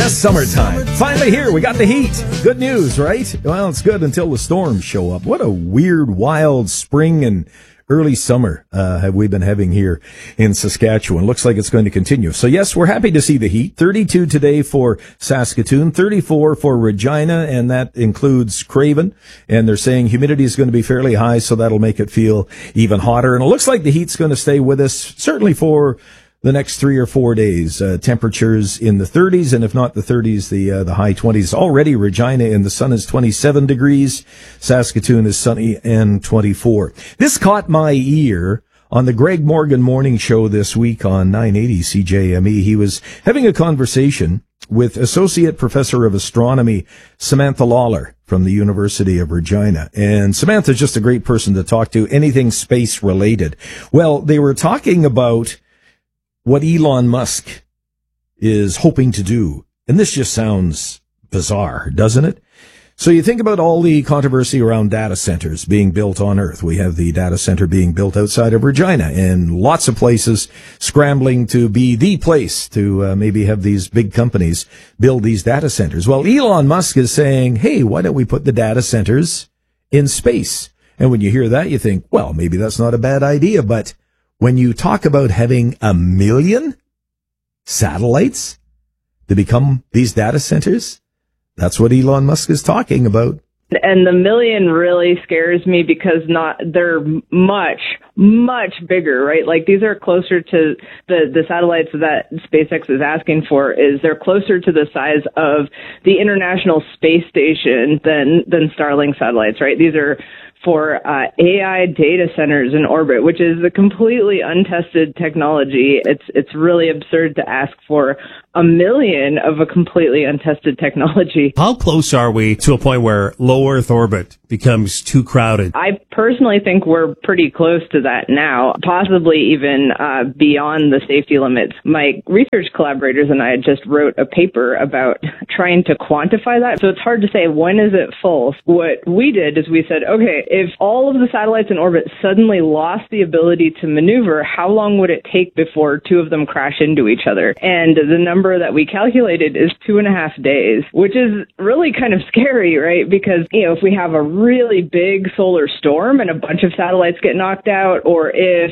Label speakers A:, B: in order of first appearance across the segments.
A: Summertime. Finally here. We got the heat. Good news, right? Well, it's good until the storms show up. What a weird, wild spring and early summer have we been having here in Saskatchewan. Looks like it's going to continue. So yes, we're happy to see the heat. 32 today for Saskatoon, 34 for Regina, and that includes Craven. And they're saying humidity is going to be fairly high, so that'll make it feel even hotter. And it looks like the heat's going to stay with us, certainly for the next 3 or 4 days. Temperatures in the 30s, and if not the 30s, the high 20s. Already Regina in the sun is 27 degrees. Saskatoon is sunny and 24. This caught my ear on the Greg Morgan morning show this week on 980 CJME. He was having a conversation with Associate Professor of Astronomy Samantha Lawler from the University of Regina. And Samantha's just a great person to talk to, anything space related. Well, they were talking about what Elon Musk is hoping to do. And this just sounds bizarre, doesn't it? So you think about all the controversy around data centers being built on Earth. We have the data center being built outside of Regina, and lots of places scrambling to be the place to maybe have these big companies build these data centers. Well, Elon Musk is saying, hey, why don't we put the data centers in space? And when you hear that, you think, well, maybe that's not a bad idea, but when you talk about having 1 million satellites to become these data centers, that's what Elon Musk is talking about.
B: And the 1 million really scares me because they're much, much bigger, right? Like these are closer to the satellites that SpaceX is asking for they're closer to the size of the International Space Station than Starlink satellites, right? These are for AI data centers in orbit, which is a completely untested technology. It's really absurd to ask for 1 million of a completely untested technology.
C: How close are we to a point where low Earth orbit becomes too crowded?
B: I personally think we're pretty close to that now, possibly even beyond the safety limits. My research collaborators and I just wrote a paper about trying to quantify that. So it's hard to say when is it full. What we did is we said, okay, if all of the satellites in orbit suddenly lost the ability to maneuver, how long would it take before two of them crash into each other? And the number that we calculated is 2.5 days, which is really kind of scary, right? Because, if we have a really big solar storm and a bunch of satellites get knocked out, or if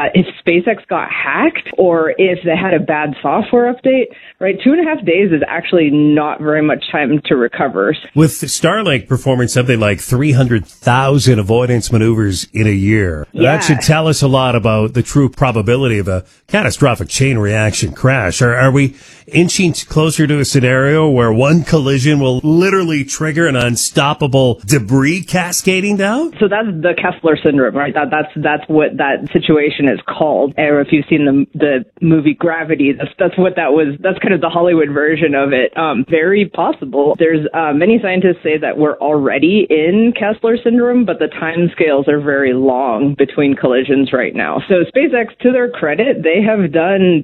B: SpaceX got hacked, or if they had a bad software update, right? 2.5 days is actually not very much time to recover.
C: With Starlink performing something like 300,000 avoidance maneuvers in a year, that should tell us a lot about the true probability of a catastrophic chain reaction crash. Are we inching closer to a scenario where one collision will literally trigger an unstoppable debris cascading down?
B: So that's the Kessler syndrome, right? That's what that situation is called. Or if you've seen the movie Gravity, that's what that was. That's kind of the Hollywood version of it. Very possible. There's many scientists say that we're already in Kessler syndrome, but the time scales are very long between collisions right now. So SpaceX, to their credit, they have done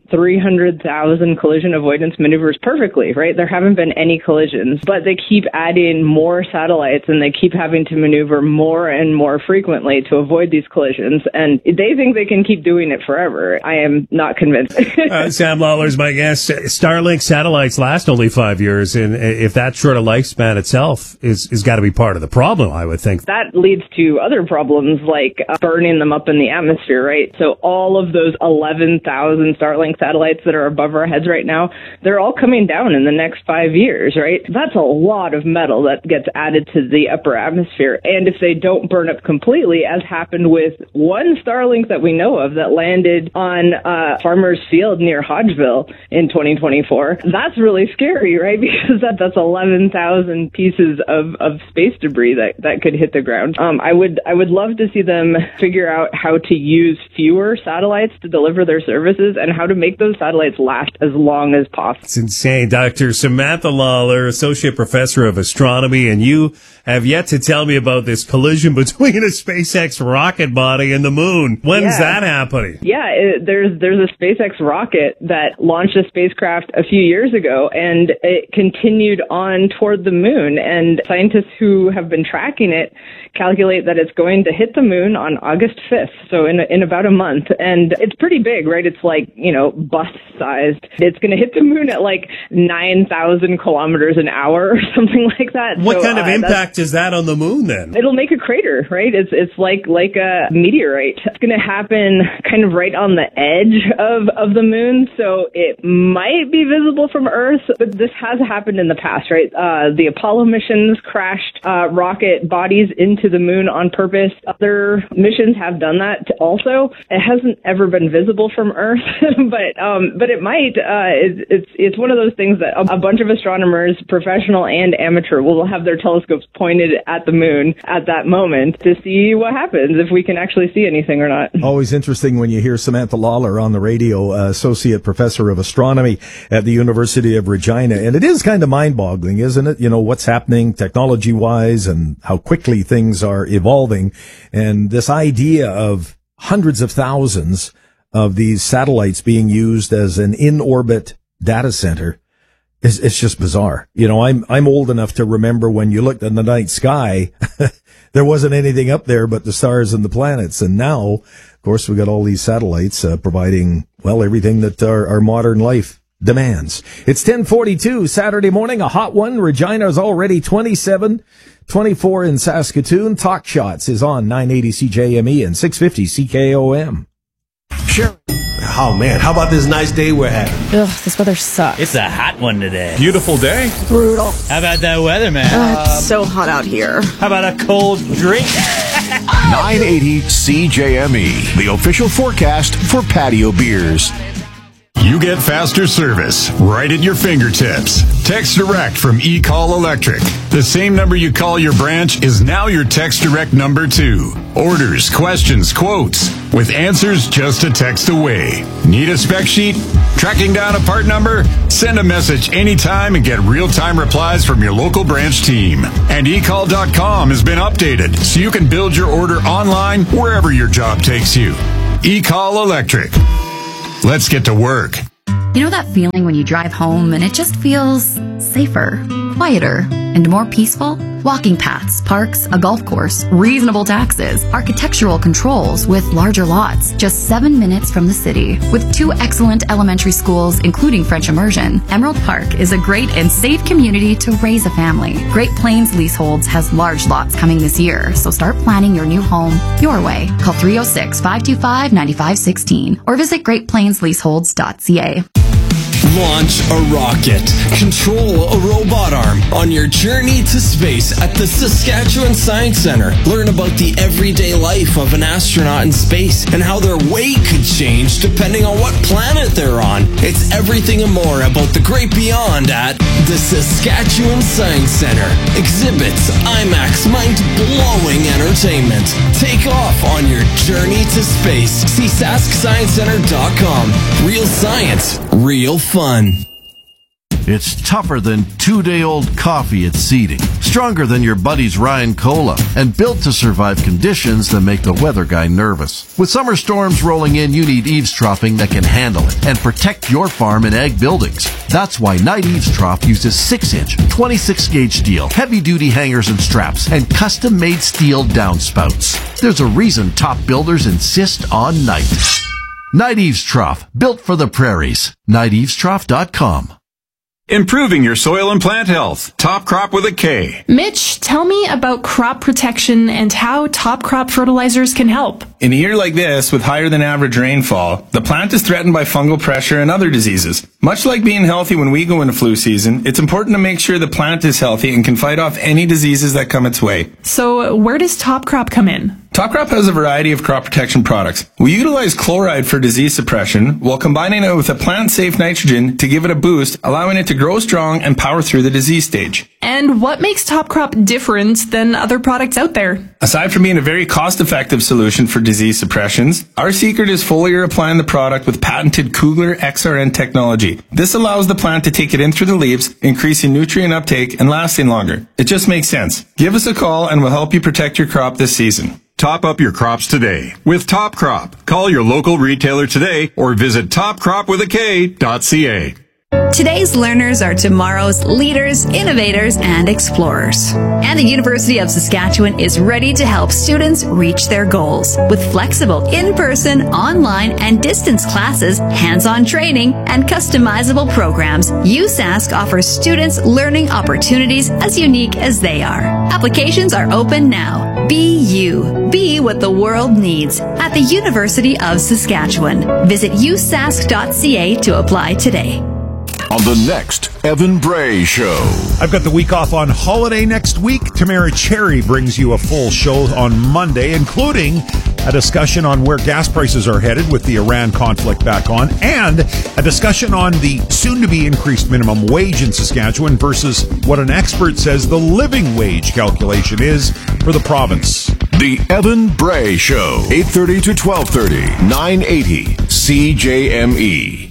B: 300,000 collision avoidance maneuvers perfectly, right? There haven't been any collisions, but they keep adding more satellites and they keep having to maneuver more and more frequently to avoid these collisions. And they think they can keep doing it forever. I am not convinced.
C: Sam Lawler's my guest. Starlink satellites last only 5 years, and if that short a lifespan itself is got to be part of the problem, I would think.
B: That leads to other problems like burning them up in the atmosphere, right? So all of those 11,000 Starlink satellites that are above our heads right now, they're all coming down in the next 5 years, right? That's a lot of metal that gets added to the upper atmosphere. And if they don't burn up completely, as happened with one Starlink that we know of that landed on Farmer's Field near Hodgeville in 2024, that's really scary, right? Because that's 11,000 pieces of space debris that could hit the ground. I would love to see them figure out how to use fewer satellites to deliver their services and how to make those satellites last as long as possible.
C: It's insane. Dr. Samantha Lawler, Associate Professor of Astronomy, and you have yet to tell me about this collision between a SpaceX rocket body and the moon. When's that happening?
B: Yeah, there's a SpaceX rocket that launched a spacecraft a few years ago, and it continued on toward the moon. And scientists who have been tracking it calculate speculate that it's going to hit the moon on August 5th, so in about a month. And it's pretty big, right? It's like, bus-sized. It's going to hit the moon at like 9,000 kilometers an hour or something like that.
C: What kind of impact is that on the moon then?
B: It'll make a crater, right? It's like a meteorite. It's going to happen kind of right on the edge of the moon, so it might be visible from Earth, but this has happened in the past, right? The Apollo missions crashed rocket bodies into the moon on purpose. Other missions have done that also. It hasn't ever been visible from Earth, but it might. It's one of those things that a bunch of astronomers, professional and amateur, will have their telescopes pointed at the moon at that moment to see what happens, if we can actually see anything or not.
A: Always interesting when you hear Samantha Lawler on the radio, associate professor of astronomy at the University of Regina. And it is kind of mind-boggling, isn't it? What's happening technology-wise and how quickly things are evolving. And this idea of hundreds of thousands of these satellites being used as an in-orbit data center it's just bizarre. I'm old enough to remember when you looked in the night sky, there wasn't anything up there but the stars and the planets. And now, of course, we got all these satellites providing, everything that our modern life demands. It's 10:42 Saturday morning, a hot one. Regina's already 27, 24 in Saskatoon. Talk Shots is on 980 CJME and 650 CKOM.
D: Sure. Oh, man, how about this nice day we're having?
E: Ugh, this weather sucks.
F: It's a hot one today.
G: Beautiful day.
E: Brutal.
F: How about that weather, man?
E: It's so hot out here.
F: How about a cold drink?
G: 980 CJME, the official forecast for patio beers. You get faster service right at your fingertips. Text Direct from eCall Electric. The same number you call your branch is now your Text Direct number too. Orders, questions, quotes, with answers just a text away. Need a spec sheet? Tracking down a part number? Send a message anytime and get real-time replies from your local branch team. And eCall.com has been updated so you can build your order online wherever your job takes you. eCall Electric. Let's get to work.
H: You know that feeling when you drive home and it just feels safer, quieter, and more peaceful? Walking paths, parks, a golf course, reasonable taxes, architectural controls with larger lots, just 7 minutes from the city. With 2 excellent elementary schools, including French immersion, Emerald Park is a great and safe community to raise a family. Great Plains Leaseholds has large lots coming this year, so start planning your new home your way. Call 306-525-9516 or visit greatplainsleaseholds.ca.
I: Launch a rocket. Control a robot arm on your journey to space at the Saskatchewan Science Centre. Learn about the everyday life of an astronaut in space and how their weight could change depending on what planet they're on. It's everything and more about the great beyond at the Saskatchewan Science Centre. Exhibits, IMAX, mind-blowing entertainment. Take off on your journey to space. See SaskScienceCenter.com. Real science, real fun.
J: It's tougher than 2-day-old coffee at seeding, stronger than your buddy's Ryan Cola, and built to survive conditions that make the weather guy nervous. With summer storms rolling in, you need eaves troughing that can handle it and protect your farm and ag buildings. That's why Knight Eaves Trough uses 6-inch, 26-gauge steel, heavy-duty hangers and straps, and custom-made steel downspouts. There's a reason top builders insist on Knight. Knight Eaves Trough, built for the prairies. KnightEavesTrough.com.
G: Improving your soil and plant health. Top Crop with a K.
K: Mitch, tell me about crop protection and how Top Crop fertilizers can help.
L: In a year like this, with higher than average rainfall, the plant is threatened by fungal pressure and other diseases. Much like being healthy when we go into flu season, it's important to make sure the plant is healthy and can fight off any diseases that come its way.
K: So where does Top Crop come in?
L: Top Crop has a variety of crop protection products. We utilize chloride for disease suppression while combining it with a plant-safe nitrogen to give it a boost, allowing it to grow strong and power through the disease stage.
K: And what makes Top Crop different than other products out there?
L: Aside from being a very cost-effective solution for disease suppressions, our secret is foliar applying the product with patented Kugler XRN technology. This allows the plant to take it in through the leaves, increasing nutrient uptake and lasting longer. It just makes sense. Give us a call and we'll help you protect your crop this season.
G: Top up your crops today with Top Crop. Call your local retailer today or visit topcropwithak.ca.
M: Today's learners are tomorrow's leaders, innovators, and explorers. And the University of Saskatchewan is ready to help students reach their goals with flexible in-person, online, and distance classes, hands-on training, and customizable programs. USask offers students learning opportunities as unique as they are. Applications are open now. Be you. Be what the world needs at the University of Saskatchewan. Visit usask.ca to apply today.
G: On the next Evan Bray Show.
N: I've got the week off on holiday next week. Tamara Cherry brings you a full show on Monday, including a discussion on where gas prices are headed with the Iran conflict back on, and a discussion on the soon-to-be increased minimum wage in Saskatchewan versus what an expert says the living wage calculation is for the province.
G: The Evan Bray Show, 8:30 to 12:30, 980 CJME.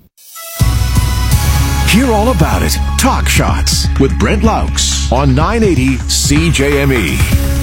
G: Hear all about it. Talk Shots with Brent Laux on 980 CJME.